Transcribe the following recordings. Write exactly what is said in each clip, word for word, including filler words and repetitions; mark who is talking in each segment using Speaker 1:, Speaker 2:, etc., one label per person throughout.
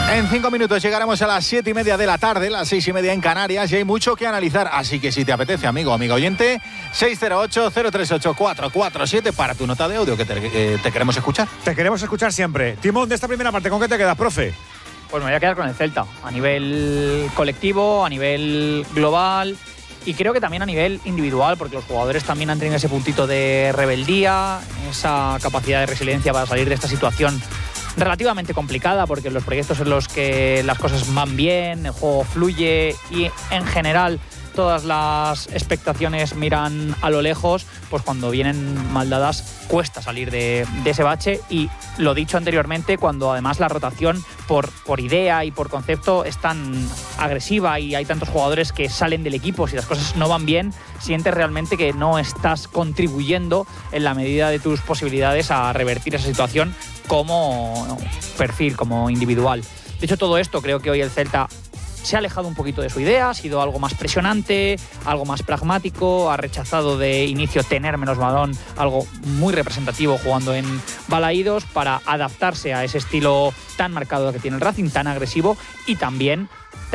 Speaker 1: En cinco minutos llegaremos a las siete y media de la tarde, las seis y media en Canarias, y hay mucho que analizar. Así que si te apetece, amigo o amigo oyente, seis cero ocho, cero tres ocho, cuatro cuatro siete para tu nota de audio, que te, eh, te queremos escuchar.
Speaker 2: Te queremos escuchar siempre. Timón, de esta primera parte, ¿con qué te quedas, profe?
Speaker 3: Pues me voy a quedar con el Celta, a nivel colectivo, a nivel global y creo que también a nivel individual, porque los jugadores también han tenido ese puntito de rebeldía, esa capacidad de resiliencia para salir de esta situación relativamente complicada, porque los proyectos en los que las cosas van bien, el juego fluye y en general todas las expectaciones miran a lo lejos, pues cuando vienen mal dadas cuesta salir de, de ese bache. Y lo dicho anteriormente, cuando además la rotación por, por idea y por concepto es tan agresiva y hay tantos jugadores que salen del equipo, si las cosas no van bien, sientes realmente que no estás contribuyendo en la medida de tus posibilidades a revertir esa situación como perfil, como individual. De hecho, todo esto creo que hoy el Celta se ha alejado un poquito de su idea, ha sido algo más presionante, algo más pragmático, ha rechazado de inicio tener menos balón, algo muy representativo jugando en Balaídos para adaptarse a ese estilo tan marcado que tiene el Racing, tan agresivo y también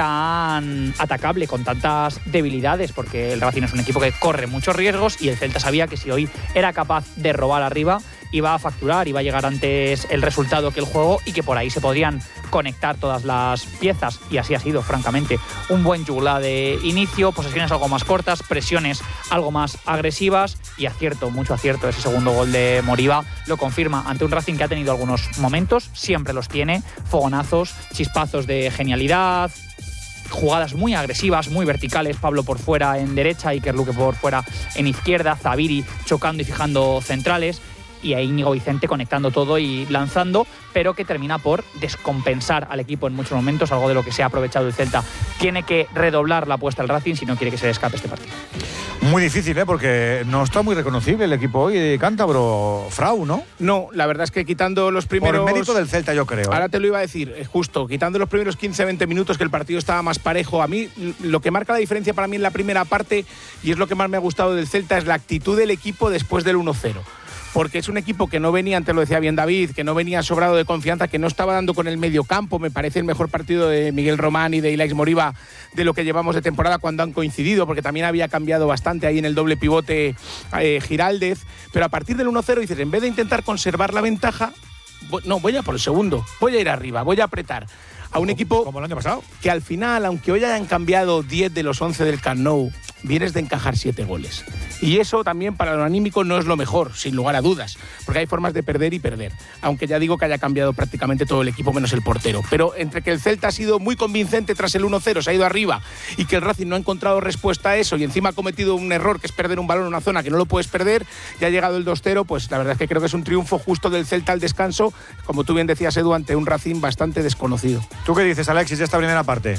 Speaker 3: tan atacable, con tantas debilidades, porque el Racing es un equipo que corre muchos riesgos y el Celta sabía que si hoy era capaz de robar arriba, iba a facturar, iba a llegar antes el resultado que el juego y que por ahí se podrían conectar todas las piezas, y así ha sido, francamente. Un buen yugla de inicio, posesiones algo más cortas, presiones algo más agresivas y acierto, mucho acierto. Ese segundo gol de Moriba lo confirma ante un Racing que ha tenido algunos momentos, siempre los tiene, fogonazos, chispazos de genialidad, jugadas muy agresivas, muy verticales, Pablo por fuera en derecha, Iker Luque por fuera en izquierda, Zabiri chocando y fijando centrales, y a Íñigo Vicente conectando todo y lanzando, pero que termina por descompensar al equipo en muchos momentos, algo de lo que se ha aprovechado el Celta. Tiene que redoblar la apuesta al Racing si no quiere que se le escape este partido.
Speaker 2: Muy difícil, ¿eh? Porque no está muy reconocible el equipo hoy de cántabro, Frau, ¿no?
Speaker 4: No, la verdad es que quitando los primeros…
Speaker 2: Por mérito del Celta, yo creo. ¿eh?
Speaker 4: Ahora te lo iba a decir, justo, quitando los primeros quince a veinte minutos que el partido estaba más parejo, a mí lo que marca la diferencia para mí en la primera parte, y es lo que más me ha gustado del Celta, es la actitud del equipo después del uno cero. Porque es un equipo que no venía, antes lo decía bien David, que no venía sobrado de confianza, que no estaba dando con el medio campo. Me parece el mejor partido de Miguel Román y de Ilaix Moriba de lo que llevamos de temporada cuando han coincidido, porque también había cambiado bastante ahí en el doble pivote eh, Giraldez. Pero a partir del uno cero dices, en vez de intentar conservar la ventaja, no, voy a por el segundo, voy a ir arriba, voy a apretar. A un equipo
Speaker 2: como el año pasado,
Speaker 4: que al final, aunque hoy hayan cambiado diez de los once del Camp Nou, vienes de encajar siete goles. Y eso también para lo anímico no es lo mejor, sin lugar a dudas, porque hay formas de perder y perder. Aunque ya digo que haya cambiado prácticamente todo el equipo menos el portero. Pero entre que el Celta ha sido muy convincente tras el uno cero, se ha ido arriba, y que el Racing no ha encontrado respuesta a eso y encima ha cometido un error que es perder un balón en una zona que no lo puedes perder, ya ha llegado el dos cero, pues la verdad es que creo que es un triunfo justo del Celta al descanso, como tú bien decías, Edu, ante un Racing bastante desconocido.
Speaker 2: ¿Tú qué dices, Alexis, de esta primera parte?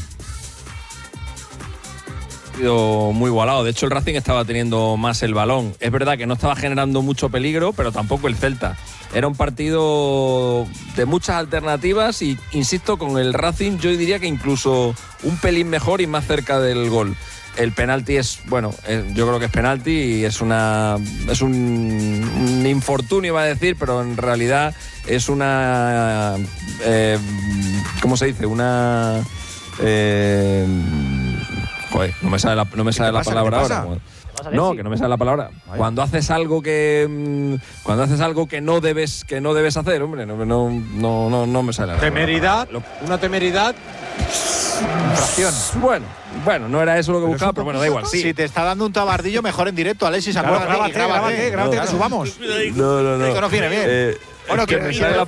Speaker 5: Muy igualado. De hecho, el Racing estaba teniendo más el balón. Es verdad que no estaba generando mucho peligro, pero tampoco el Celta. Era un partido de muchas alternativas y, insisto, con el Racing yo diría que incluso un pelín mejor y más cerca del gol. El penalti es, bueno, es, yo creo que es penalti y es una es un, un infortunio, iba a decir, pero en realidad es una… Eh, ¿Cómo se dice? Una… Eh, joder, no me sale la, no me sale la palabra ahora. No, que no me sale la palabra. Vaya. Cuando haces algo que cuando haces algo que no debes que no debes hacer, hombre, no no no no, no me sale la
Speaker 6: temeridad,
Speaker 5: palabra.
Speaker 6: Una temeridad.
Speaker 2: Infracción.
Speaker 5: Bueno, bueno, no era eso lo que
Speaker 2: pero
Speaker 5: buscaba, pero bueno, da igual. Sí.
Speaker 1: Si te está dando un tabardillo, mejor en directo, Alexis.
Speaker 2: Claro,
Speaker 1: Grábate,
Speaker 2: grábate, grábate, grábate, que subamos.
Speaker 5: No, no, no.
Speaker 1: Esto no viene bien.
Speaker 5: Eh,
Speaker 1: Bueno,
Speaker 5: es que
Speaker 1: que
Speaker 5: me sale la